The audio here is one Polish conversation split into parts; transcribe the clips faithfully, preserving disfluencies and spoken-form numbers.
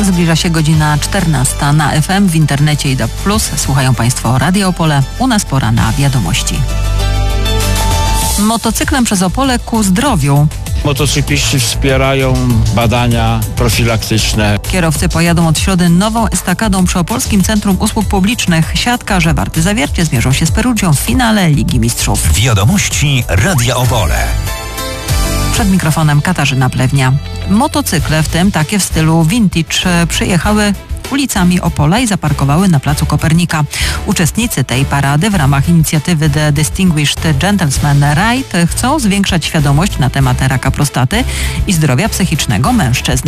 Zbliża się godzina czternasta na F M, w internecie i D A B plus. Słuchają Państwo Radio Opole. U nas pora na wiadomości. Motocyklem przez Opole ku zdrowiu. Motocykliści wspierają badania profilaktyczne. Kierowcy pojadą od środy nową estakadą przy Opolskim Centrum Usług Publicznych. Siatkarze Warty Zawiercie zmierzą się z Perugią w finale Ligi Mistrzów. Wiadomości Radia Opole. Przed mikrofonem Katarzyna Plewnia. Motocykle, w tym takie w stylu vintage, przyjechały ulicami Opola i zaparkowały na placu Kopernika. Uczestnicy tej parady w ramach inicjatywy The Distinguished Gentleman Ride chcą zwiększać świadomość na temat raka prostaty i zdrowia psychicznego mężczyzn.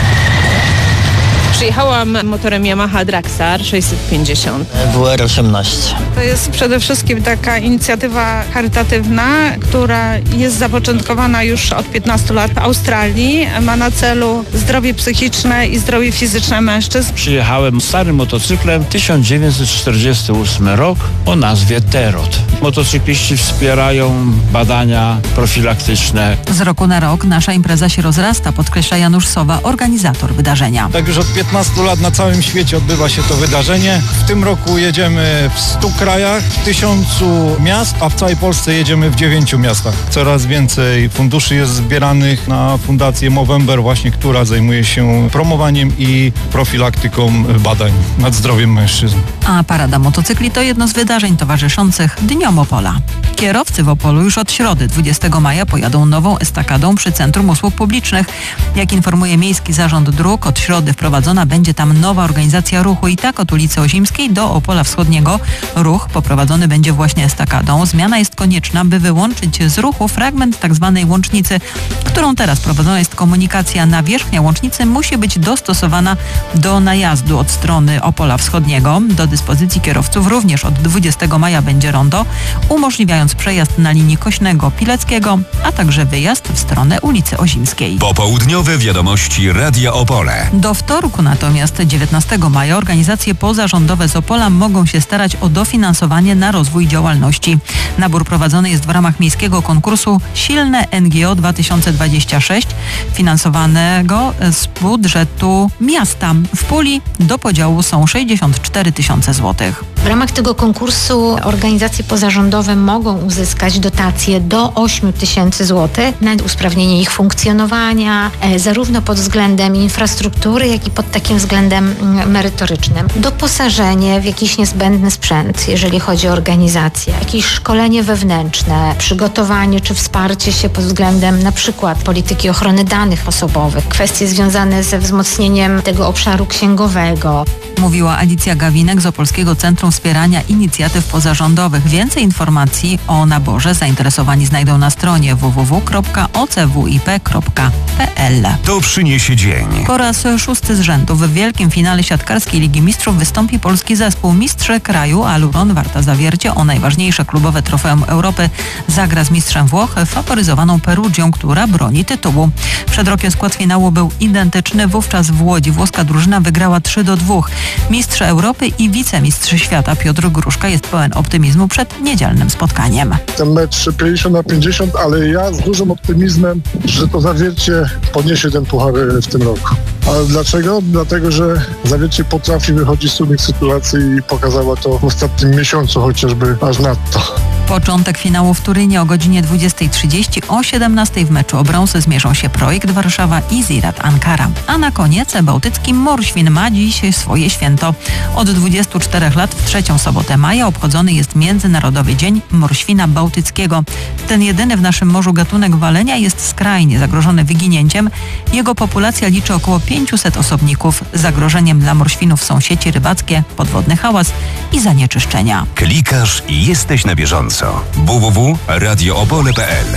Przyjechałam motorem Yamaha Draxar sześćset pięćdziesiąt. W R osiemnaście. To jest przede wszystkim taka inicjatywa charytatywna, która jest zapoczątkowana już od piętnastu lat w Australii. Ma na celu zdrowie psychiczne i zdrowie fizyczne mężczyzn. Przyjechałem starym motocyklem tysiąc dziewięćset czterdziesty ósmy rok o nazwie Terot. Motocykliści wspierają badania profilaktyczne. Z roku na rok nasza impreza się rozrasta, podkreśla Janusz Sowa, organizator wydarzenia. Tak już od piętnastu lat na całym świecie odbywa się to wydarzenie. W tym roku jedziemy w stu krajach, w tysiącu miast, a w całej Polsce jedziemy w dziewięciu miastach. Coraz więcej funduszy jest zbieranych na fundację Movember, właśnie, która zajmuje się promowaniem i profilaktyką badań nad zdrowiem mężczyzn. A parada motocykli to jedno z wydarzeń towarzyszących Dniom Opola. Kierowcy w Opolu już od środy dwudziestego maja pojadą nową estakadą przy Centrum Usług Publicznych. Jak informuje Miejski Zarząd Dróg, od środy wprowadzona będzie tam nowa organizacja ruchu i tak od ulicy Ozimskiej do Opola Wschodniego ruch poprowadzony będzie właśnie estakadą. Zmiana jest konieczna, by wyłączyć z ruchu fragment tzw. łącznicy, którą teraz prowadzona jest komunikacja. Nawierzchnia łącznicy musi być dostosowana do najazdu od strony Opola Wschodniego. Do dyspozycji kierowców również od dwudziestego maja będzie rondo, umożliwiając przejazd na linii Kośnego-Pileckiego, a także wyjazd w stronę ulicy Ozimskiej. Popołudniowe wiadomości Radia Opole. Do wtorku natomiast dziewiętnastego maja organizacje pozarządowe z Opola mogą się starać o dofinansowanie na rozwój działalności. Nabór prowadzony jest w ramach miejskiego konkursu Silne N G O dwa tysiące dwadzieścia sześć, finansowanego z budżetu miasta. W puli do podziału są sześćdziesiąt cztery tysiące złotych. W ramach tego konkursu organizacje pozarządowe mogą uzyskać dotacje do ośmiu tysięcy złotych na usprawnienie ich funkcjonowania, e, zarówno pod względem infrastruktury, jak i pod takim względem mm, merytorycznym. Doposażenie w jakiś niezbędny sprzęt, jeżeli chodzi o organizację, jakieś szkolenie wewnętrzne, przygotowanie czy wsparcie się pod względem na przykład polityki ochrony danych osobowych, kwestie związane ze wzmocnieniem tego obszaru księgowego. Mówiła Alicja Gawinek z Opolskiego Centrum Wspierania Inicjatyw Pozarządowych. Więcej informacji o naborze zainteresowani znajdą na stronie w w w kropka o c w i p kropka p l. To przyniesie dzień. Po raz szósty z rzędu w wielkim finale siatkarskiej Ligi Mistrzów wystąpi polski zespół. Mistrz kraju Aluron Warta Zawiercie o najważniejsze klubowe trofeum Europy zagra z mistrzem Włoch, faworyzowaną Perugią, która broni tytułu. Przed rokiem skład finału był identyczny. Wówczas w Łodzi włoska drużyna wygrała trzy do dwóch. Mistrz Europy i wicemistrz świata Piotr Gruszka jest pełen optymizmu przed niedzielnym spotkaniem. Ten mecz pięćdziesiąt na pięćdziesiąt, ale ja z dużym optymizmem, że to Zawiercie podniesie ten puchar w tym roku. Ale dlaczego? Dlatego, że Zawiercie potrafi wychodzić z trudnych sytuacji i pokazała to w ostatnim miesiącu chociażby aż nadto. Początek finału w Turynie o godzinie dwudziestej trzydzieści. O siedemnastej w meczu o brąz zmierzą się Projekt Warszawa i Zirat Ankara. A na koniec bałtycki Morświn ma dziś swoje święto. Od dwudziestu czterech lat w trzecią sobotę maja obchodzony jest Międzynarodowy Dzień Morświna Bałtyckiego. Ten jedyny w naszym morzu gatunek walenia jest skrajnie zagrożony wyginięciem. Jego populacja liczy około pięciuset osobników. Zagrożeniem dla morświnów są sieci rybackie, podwodny hałas i zanieczyszczenia. Klikasz i jesteś na bieżąco. w w w kropka radio opole kropka p l.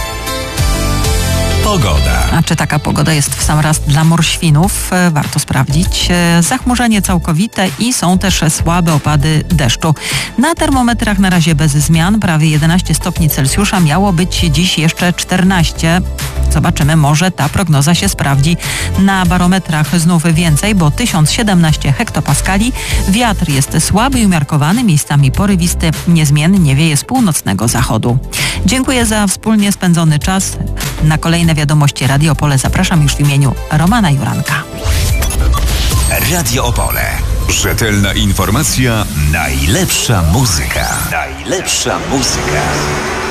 Pogoda. A czy taka pogoda jest w sam raz dla morświnów? Warto sprawdzić. Zachmurzenie całkowite i są też słabe opady deszczu. Na termometrach na razie bez zmian. Prawie jedenaście stopni Celsjusza. Miało być dziś jeszcze czternaście. Zobaczymy, może ta prognoza się sprawdzi. Na barometrach znów więcej, bo tysiąc siedemnaście hektopaskali. Wiatr jest słaby i umiarkowany, miejscami porywisty. Niezmiennie wieje z północnego zachodu. Dziękuję za wspólnie spędzony czas. Na kolejne wiadomości Radio Opole zapraszam już w imieniu Romana Juranka. Radio Opole. Rzetelna informacja, najlepsza muzyka. Najlepsza muzyka.